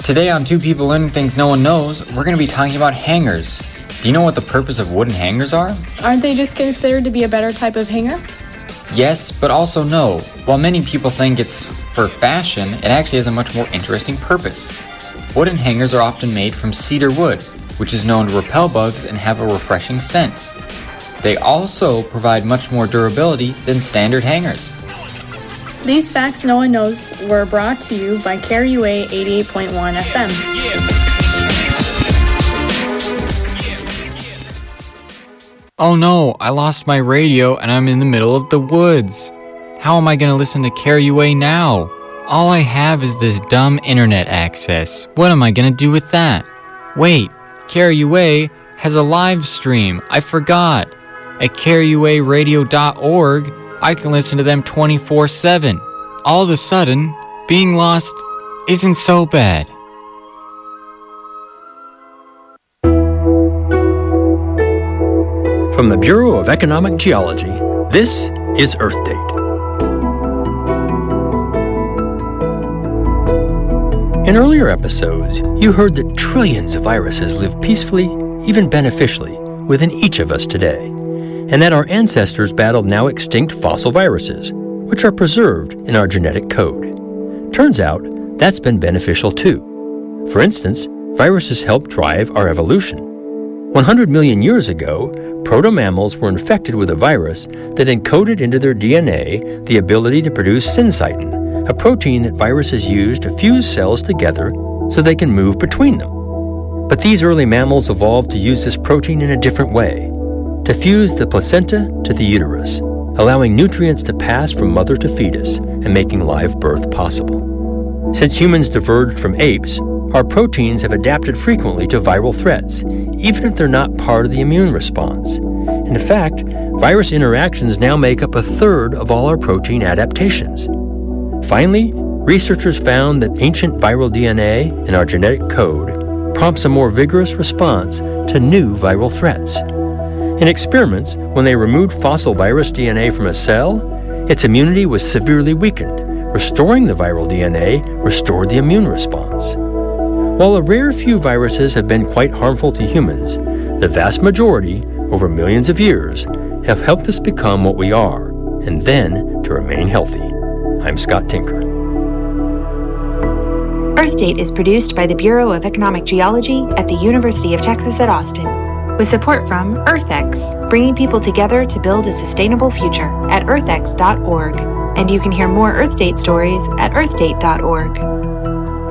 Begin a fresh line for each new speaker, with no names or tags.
Today on Two People Learning Things No One Knows, we're going to be talking about hangers. Do you know what the purpose of wooden hangers are?
Aren't they just considered to be a better type of hanger?
Yes, but also no. While many people think it's for fashion, it actually has a much more interesting purpose. Wooden hangers are often made from cedar wood, which is known to repel bugs and have a refreshing scent. They also provide much more durability than standard hangers.
These facts no one knows were brought to you by KRUA 88.1 FM.
Oh no, I lost my radio and I'm in the middle of the woods. How am I going to listen to KRUA now? All I have is this dumb internet access. What am I going to do with that? Wait, KRUA has a live stream. I forgot. At KRUAradio.org, I can listen to them 24/7. All of a sudden, being lost isn't so bad.
From the Bureau of Economic Geology, this is Earth Date. In earlier episodes, you heard that trillions of viruses live peacefully, even beneficially, within each of us today, and that our ancestors battled now extinct fossil viruses, which are preserved in our genetic code. Turns out, that's been beneficial too. For instance, viruses help drive our evolution. 100 million years ago, proto-mammals were infected with a virus that encoded into their DNA the ability to produce syncytin, a protein that viruses use to fuse cells together so they can move between them. But these early mammals evolved to use this protein in a different way, to fuse the placenta to the uterus, allowing nutrients to pass from mother to fetus and making live birth possible. Since humans diverged from apes, our proteins have adapted frequently to viral threats, even if they're not part of the immune response. In fact, virus interactions now make up a third of all our protein adaptations. Finally, researchers found that ancient viral DNA in our genetic code prompts a more vigorous response to new viral threats. In experiments, when they removed fossil virus DNA from a cell, its immunity was severely weakened. Restoring the viral DNA restored the immune response. While a rare few viruses have been quite harmful to humans, the vast majority, over millions of years, have helped us become what we are, and then to remain healthy. I'm Scott Tinker.
Earth Date is produced by the Bureau of Economic Geology at the University of Texas at Austin, with support from EarthX, bringing people together to build a sustainable future at earthx.org. And you can hear more Earth Date stories at earthdate.org.